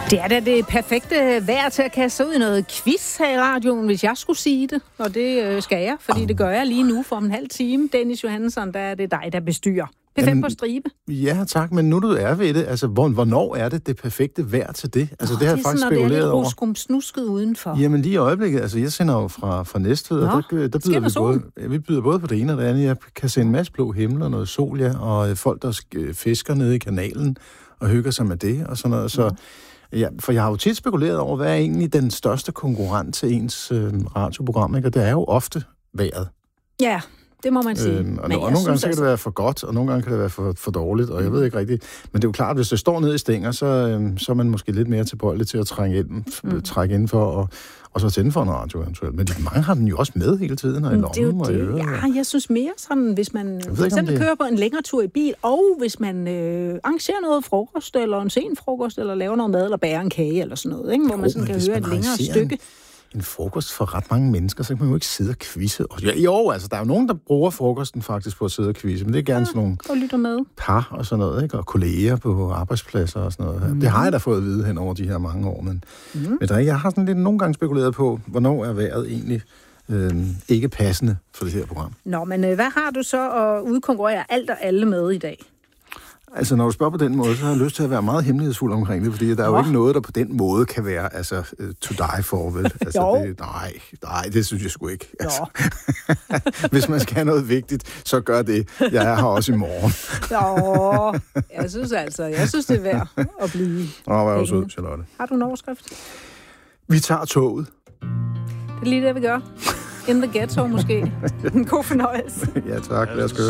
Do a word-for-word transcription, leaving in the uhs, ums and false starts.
Det er da det perfekte vejr til at kaste sig ud i noget quiz her i radioen, hvis jeg skulle sige det. Og det øh, skal jeg, fordi det gør jeg lige nu for en halv time. Dennis Johansson, der er det dig, der bestyrer. P fem på stribe. Ja, tak, men nu du er ved det, altså hvornår er det det perfekte vejr til det? Altså, Nå, det har jeg det er faktisk sådan, spekuleret over. Det er lidt snusket udenfor. Jamen lige i øjeblikket, altså jeg sender jo fra, fra Næstved, og der, der byder vi både, ja, vi byder både på det ene og det andet. Jeg kan se en masse blå himmel og noget sol, ja, og folk, der fisker nede i kanalen og hygger sig med det og sådan noget. Så, ja, for jeg har jo tit spekuleret over, hvad er egentlig den største konkurrent til ens øh, radioprogram, ikke? Og det er jo ofte vejret. Ja, det må man sige. Øhm, og, og nogle gange så kan det være for godt, og nogle gange kan det være for, for dårligt, og jeg ved ikke rigtigt. Men det er jo klart, at hvis det står ned i stænger, så, øhm, så er man måske lidt mere tilbøjelig til at trænge ind, mm. trække ind for, og, og så tænde for en radio eventuelt. Men de, mange har den jo også med hele tiden, og i lommen og i øret. Ja, jeg synes mere sådan, hvis man for eksempel kører på en længere tur i bil, og hvis man øh, arrangerer noget frokost, eller en sen frokost, eller laver noget mad, eller bærer en kage, eller sådan noget, ikke? Hvor jo, man sådan kan høre et længere stykke. En frokost for ret mange mennesker, så kan man jo ikke sidde og quizze. Ja, jo, altså, der er jo nogen, der bruger frokosten faktisk på at sidde og quizze, men det er gerne ja, sådan nogle og lytter med. Par og sådan noget, ikke? Og kolleger på arbejdspladser og sådan noget. Mm. Det har jeg da fået at vide hen over de her mange år, men, mm. men jeg har sådan lidt nogle gange spekuleret på, hvornår er vejret egentlig øh, ikke passende for det her program. Nå, men øh, hvad har du så at udkonkurrere alt og alle med i dag? Altså, når du spørger på den måde, så har jeg lyst til at være meget hemmelighedsfuld omkring det, fordi der er jo oh. ikke noget, der på den måde kan være, altså, uh, to die for, vel? Altså, det, nej, nej, det synes jeg sgu ikke. Altså. Hvis man skal have noget vigtigt, så gør det. Jeg er her også i morgen. Jo, jeg synes altså, jeg synes, det er værd at blive. Åh, hvor er du sød, Charlotte. Har du en overskrift? Vi tager toget. Det er lige det, vi gør. In the ghetto, måske. En god fornøjelse. Ja, tak. Lad os køre.